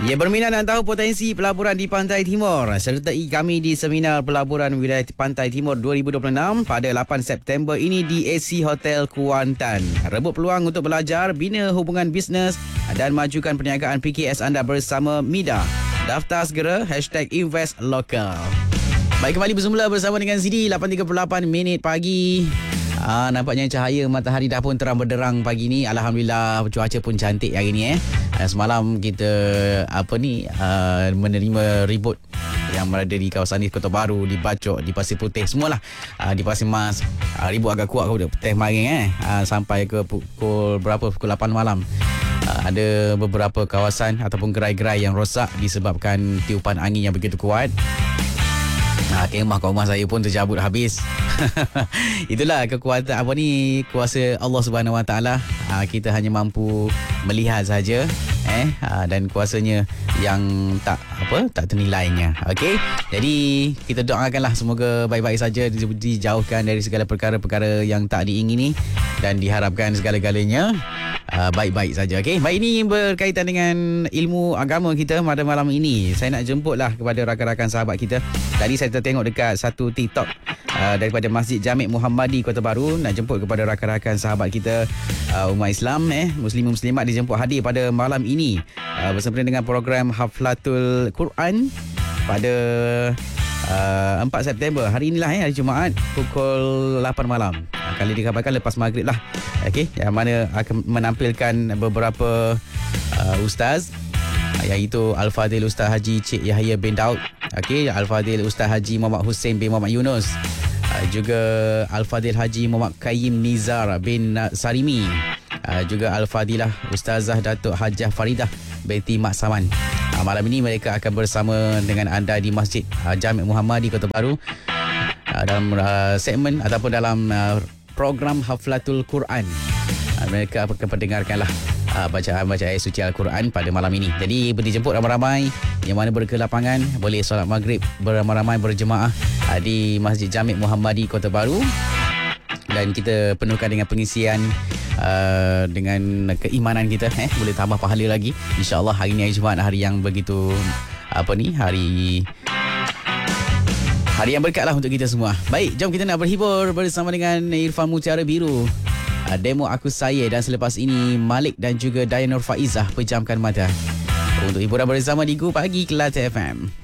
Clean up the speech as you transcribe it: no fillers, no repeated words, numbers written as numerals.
Ya, berminat nak tahu potensi pelaburan di Pantai Timur? Sertai kami di Seminar Pelaburan Wilayah Pantai Timur 2026 pada 8 September ini di AC Hotel Kuantan. Rebut peluang untuk belajar, bina hubungan bisnes dan majukan perniagaan PKS anda bersama MIDA. Daftar segera #InvestLocal. Baik, kembali bersemula bersama dengan Zidi 8.38 minit pagi. Nampaknya cahaya matahari dah pun terang benderang pagi ni. Alhamdulillah, cuaca pun cantik hari ni. Semalam kita menerima ribut yang berada di kawasan Kota Baru, di Bacok, di Pasir Putih, semualah. Di Pasir Mas, ribut agak kuat ke petang maring sampai ke pukul 8 malam. Ada beberapa kawasan ataupun gerai-gerai yang rosak disebabkan tiupan angin yang begitu kuat. Kemah kat rumah saya pun tercabut habis. Itulah kekuatan kuasa Allah Subhanahu Wa Taala. Kita hanya mampu melihat saja dan kuasanya yang tak ternilainya. Okey. Jadi kita doakanlah semoga baik-baik saja, dijauhkan dari segala perkara-perkara yang tak diingini dan diharapkan segala-galanya baik-baik saja. Okey. Baik, ini berkaitan dengan ilmu agama kita pada malam ini. Saya nak jemputlah kepada rakan-rakan sahabat kita. Tadi saya tertengok dekat satu TikTok daripada Masjid Jamek Muhammadi Kota Baru, nak jemput kepada rakan-rakan sahabat kita umat Islam, Muslim-Muslimat dijemput hadir pada malam ini bersempena dengan program Haflatul Quran pada 4 September. Hari inilah hari Jumaat pukul 8 malam. Kali dikabarkan lepas maghrib lah. Okey, yang mana akan menampilkan beberapa ustaz, iaitu Al-Fadhil Ustaz Haji Cik Yahya bin Daud, Al-Fadhil Ustaz Haji Muhammad Hussein bin Muhammad Yunus, juga Al-Fadhil Haji Muhammad Qayyim Nizar bin Sarimi, juga Al-Fadilah Ustazah Datuk Hajah Faridah binti Mak Saman. Malam ini mereka akan bersama dengan anda di Masjid Jamek Muhammadi Kota Baru dalam segmen ataupun dalam program Haflatul Quran. Mereka akan mendengarkanlah bacaan-bacaan ayat suci Al-Quran pada malam ini. Jadi dijemput ramai-ramai yang mana berkelapangan boleh solat maghrib beramai-ramai berjemaah di Masjid Jamek Muhammadi Kota Baru, dan kita penuhkan dengan pengisian dengan keimanan kita, boleh tambah pahala lagi insya-Allah. Hari ni hari Jumaat, hari yang begitu hari yang berkat lah untuk kita semua. Baik, jom kita nak berhibur bersama dengan Irfan Mutiara Biru, Demo Aku Saya, dan selepas ini Malik dan juga Dayanur Faizah, Pejamkan Mata, untuk hiburan bersama di Go Pagi Kelate FM.